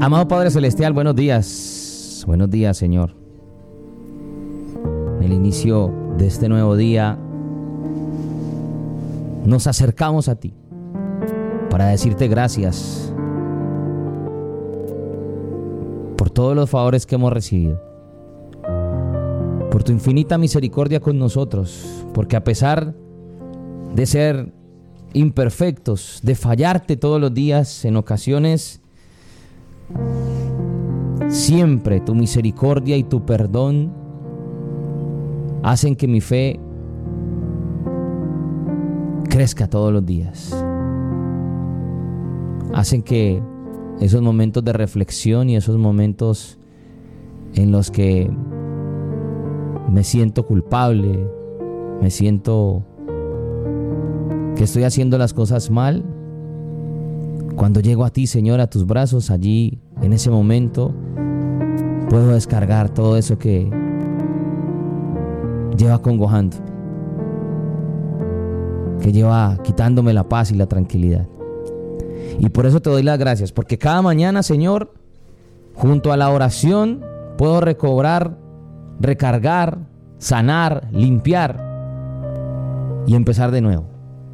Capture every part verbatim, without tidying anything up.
Amado Padre Celestial, buenos días. Buenos días, Señor. En el inicio de este nuevo día nos acercamos a ti para decirte gracias por todos los favores que hemos recibido, por tu infinita misericordia con nosotros, porque a pesar de ser imperfectos, de fallarte todos los días, en ocasiones, siempre tu misericordia y tu perdón hacen que mi fe crezca todos los días. Hacen que esos momentos de reflexión y esos momentos en los que me siento culpable, me siento que estoy haciendo las cosas mal, cuando llego a ti, Señor, a tus brazos, allí, en ese momento, puedo descargar todo eso que lleva acongojando, que lleva quitándome la paz y la tranquilidad. Y por eso te doy las gracias, porque cada mañana, Señor, junto a la oración, puedo recobrar, recargar, sanar, limpiar y empezar de nuevo.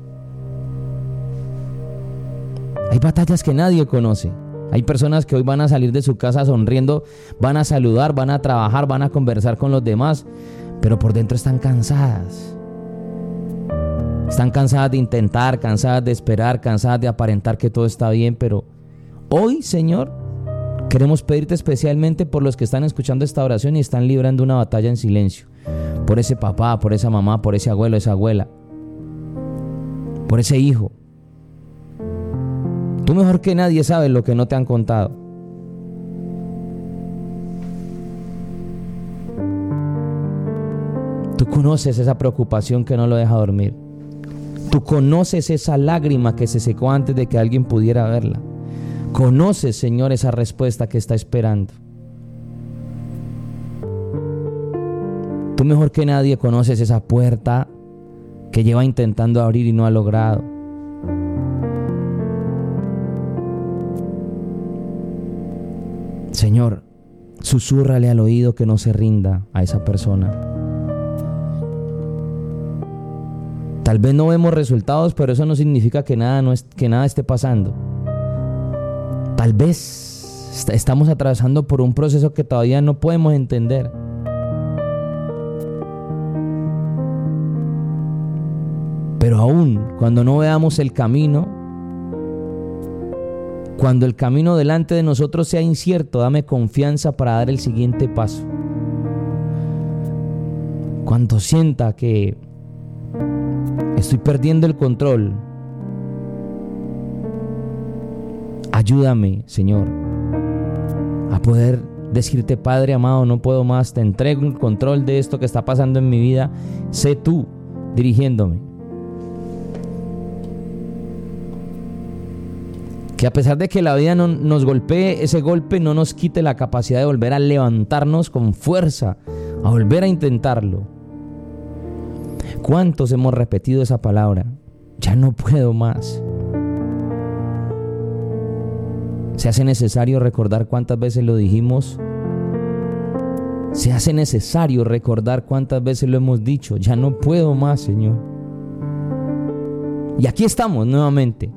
Hay batallas que nadie conoce. Hay personas que hoy van a salir de su casa sonriendo, van a saludar, van a trabajar, van a conversar con los demás, pero por dentro están cansadas. Están cansadas de intentar, cansadas de esperar, cansadas de aparentar que todo está bien, pero hoy, Señor, queremos pedirte especialmente por los que están escuchando esta oración y están librando una batalla en silencio. Por ese papá, por esa mamá, por ese abuelo, esa abuela, por ese hijo. Tú mejor que nadie sabes lo que no te han contado. Tú conoces esa preocupación que no lo deja dormir. Tú conoces esa lágrima que se secó antes de que alguien pudiera verla. Conoces, Señor, esa respuesta que está esperando. Tú mejor que nadie conoces esa puerta que lleva intentando abrir y no ha logrado. Señor, susúrrale al oído que no se rinda a esa persona. Tal vez no vemos resultados, pero eso no significa que nada, no es, que nada esté pasando. Tal vez est- estamos atravesando por un proceso que todavía no podemos entender. Pero aún cuando no veamos el camino, cuando el camino delante de nosotros sea incierto, dame confianza para dar el siguiente paso. Cuando sienta que estoy perdiendo el control, ayúdame, Señor, a poder decirte: Padre amado, no puedo más, te entrego el control de esto que está pasando en mi vida, sé tú dirigiéndome. Que a pesar de que la vida no, nos golpee, ese golpe no nos quite la capacidad de volver a levantarnos con fuerza, a volver a intentarlo. ¿Cuántos hemos repetido esa palabra? Ya no puedo más. Se hace necesario recordar cuántas veces lo dijimos. Se hace necesario recordar cuántas veces lo hemos dicho. Ya no puedo más, Señor. Y aquí estamos nuevamente.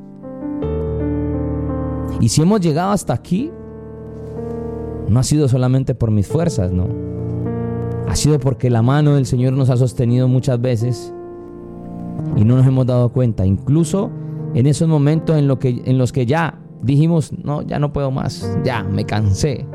Y si hemos llegado hasta aquí, no ha sido solamente por mis fuerzas, no. Ha sido porque la mano del Señor nos ha sostenido muchas veces y no nos hemos dado cuenta. Incluso en esos momentos en, lo que, en los que ya dijimos: no, ya no puedo más, ya me cansé.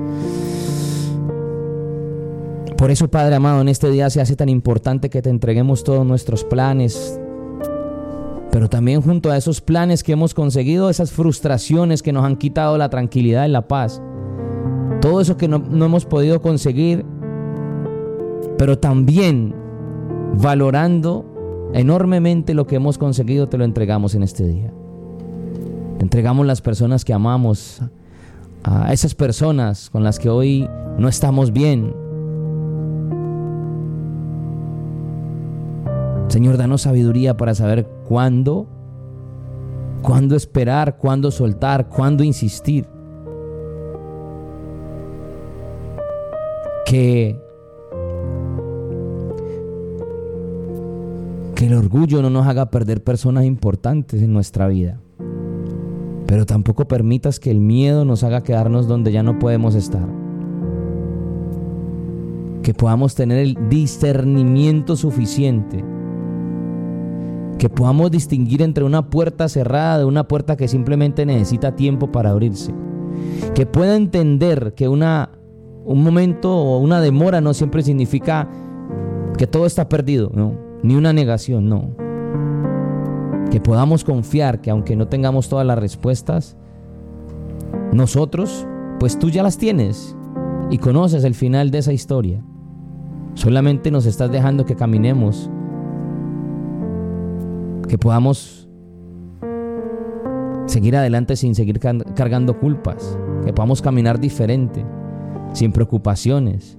Por eso, Padre amado, en este día se hace tan importante que te entreguemos todos nuestros planes, pero también junto a esos planes que hemos conseguido, esas frustraciones que nos han quitado la tranquilidad y la paz, todo eso que no, no hemos podido conseguir, pero también valorando enormemente lo que hemos conseguido, te lo entregamos en este día. Te entregamos las personas que amamos, a esas personas con las que hoy no estamos bien. Señor, danos sabiduría para saber cuándo, cuándo esperar, cuándo soltar, cuándo insistir. que, que el orgullo no nos haga perder personas importantes en nuestra vida. Pero tampoco permitas que el miedo nos haga quedarnos donde ya no podemos estar. Que podamos tener el discernimiento suficiente. Que podamos distinguir entre una puerta cerrada de una puerta que simplemente necesita tiempo para abrirse. Que pueda entender que una, un momento o una demora no siempre significa que todo está perdido, no, ni una negación, no. Que podamos confiar que aunque no tengamos todas las respuestas, nosotros, pues tú ya las tienes y conoces el final de esa historia. Solamente nos estás dejando que caminemos, que podamos seguir adelante sin seguir cargando culpas, que podamos caminar diferente, sin preocupaciones,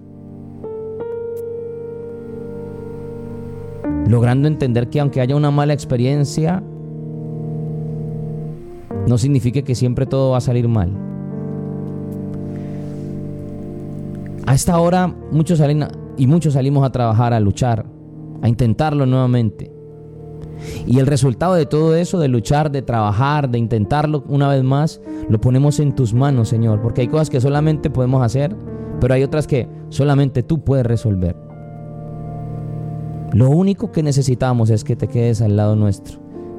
logrando entender que aunque haya una mala experiencia, no significa que siempre todo va a salir mal. A esta hora muchos salen y muchos salimos a trabajar, a luchar, a intentarlo nuevamente. Y el resultado de todo eso, de luchar, de trabajar, de intentarlo una vez más, lo ponemos en tus manos, Señor, porque hay cosas que solamente podemos hacer, pero hay otras que solamente tú puedes resolver. Lo único que necesitamos es que te quedes al lado nuestro.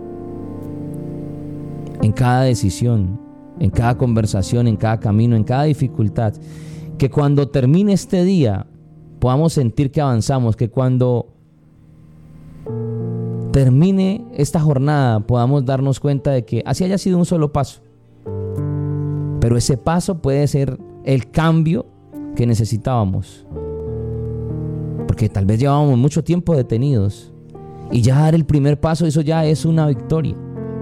En cada decisión, en cada conversación, en cada camino, en cada dificultad. Que cuando termine este día podamos sentir que avanzamos. Que cuando termine esta jornada podamos darnos cuenta de que así haya sido un solo paso. Pero ese paso puede ser el cambio que necesitábamos. Porque tal vez llevábamos mucho tiempo detenidos y ya dar el primer paso, eso ya es una victoria.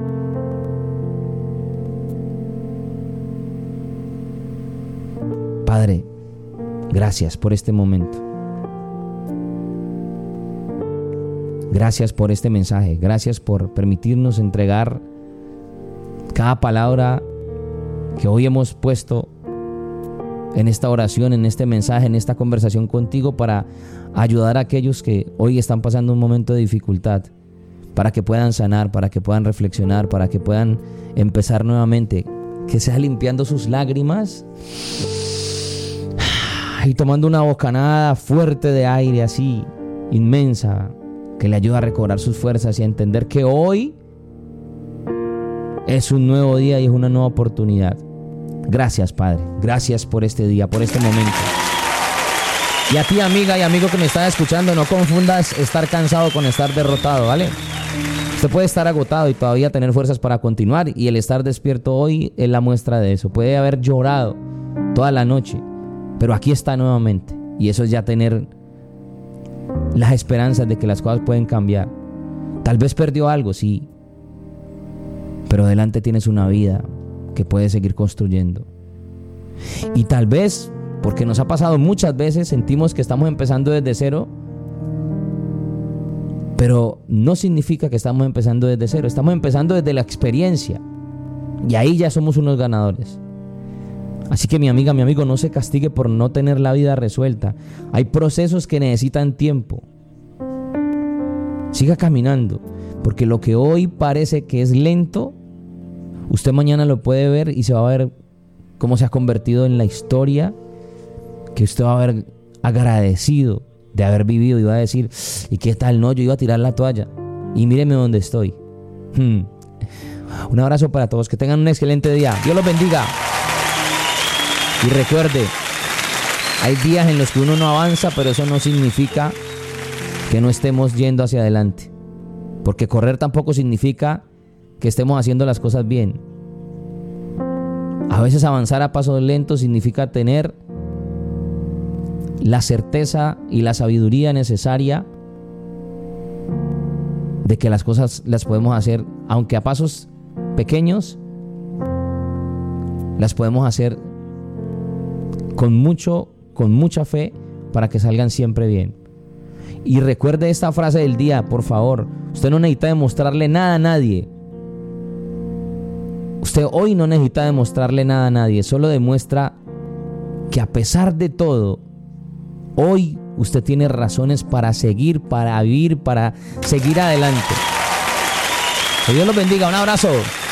Padre, gracias por este momento. Gracias por este mensaje. Gracias por permitirnos entregar cada palabra que hoy hemos puesto en esta oración, en este mensaje, en esta conversación contigo, para ayudar a aquellos que hoy están pasando un momento de dificultad, para que puedan sanar, para que puedan reflexionar, para que puedan empezar nuevamente, que sea limpiando sus lágrimas y tomando una bocanada fuerte de aire así, inmensa, que le ayuda a recobrar sus fuerzas y a entender que hoy es un nuevo día y es una nueva oportunidad. Gracias, Padre. Gracias por este día, por este momento. Y a ti, amiga y amigo que me estás escuchando, no confundas estar cansado con estar derrotado, ¿vale? Usted puede estar agotado y todavía tener fuerzas para continuar, y el estar despierto hoy es la muestra de eso. Puede haber llorado toda la noche, pero aquí está nuevamente, y eso es ya tener las esperanzas de que las cosas pueden cambiar. Tal vez perdió algo, sí, pero delante tienes una vida que puedes seguir construyendo. Y tal vez, porque nos ha pasado muchas veces, sentimos que estamos empezando desde cero, pero no significa que estamos empezando desde cero. Estamos empezando desde la experiencia, y ahí ya somos unos ganadores. Así que mi amiga, mi amigo, no se castigue por no tener la vida resuelta. Hay procesos que necesitan tiempo. Siga caminando, porque lo que hoy parece que es lento, usted mañana lo puede ver y se va a ver cómo se ha convertido en la historia que usted va a ver agradecido de haber vivido, y va a decir: ¿y qué tal? No, yo iba a tirar la toalla y míreme dónde estoy. Hmm. Un abrazo para todos, que tengan un excelente día. Dios los bendiga. Y recuerde, hay días en los que uno no avanza, pero eso no significa que no estemos yendo hacia adelante. Porque correr tampoco significa que estemos haciendo las cosas bien. A veces avanzar a pasos lentos significa tener la certeza y la sabiduría necesaria de que las cosas las podemos hacer, aunque a pasos pequeños, las podemos hacer con mucho, con mucha fe, para que salgan siempre bien. Y recuerde esta frase del día, por favor. Usted no necesita demostrarle nada a nadie. Usted hoy no necesita demostrarle nada a nadie. Solo demuestra que a pesar de todo, hoy usted tiene razones para seguir, para vivir, para seguir adelante. Que Dios los bendiga. Un abrazo.